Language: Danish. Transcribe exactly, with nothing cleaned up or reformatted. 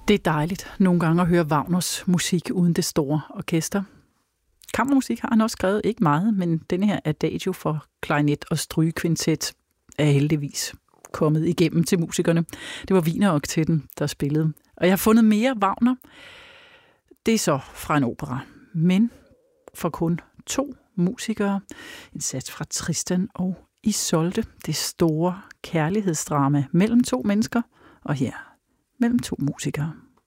Det er dejligt nogle gange at høre Wagners musik uden det store orkester. Kammermusik har han også skrevet, ikke meget, men denne her Adagio for klarinet og strygekvintet er heldigvis kommet igennem til musikerne. Det var Wieneroktetten, der spillede. Og jeg har fundet mere Wagner. Det er så fra en opera, men for kun to musikere. En sats fra Tristan og Isolde, det store kærlighedsdrama mellem to mennesker, og her mellem to musikere.